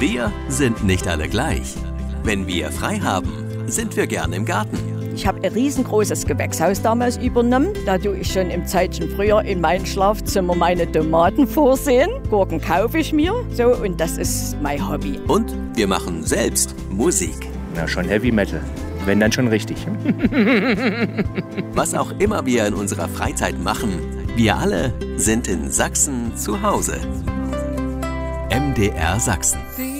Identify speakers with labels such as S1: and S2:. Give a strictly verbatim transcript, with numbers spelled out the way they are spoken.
S1: Wir sind nicht alle gleich. Wenn wir frei haben, sind wir gern im Garten.
S2: Ich habe ein riesengroßes Gewächshaus damals übernommen. Da tue ich schon im Zeitchen früher in mein Schlafzimmer meine Tomaten vorsehen. Gurken kaufe ich mir. So, und das ist mein Hobby.
S1: Und wir machen selbst Musik.
S3: Na, schon Heavy Metal. Wenn, dann schon richtig.
S1: Was auch immer wir in unserer Freizeit machen, wir alle sind in Sachsen zu Hause. M D R Sachsen.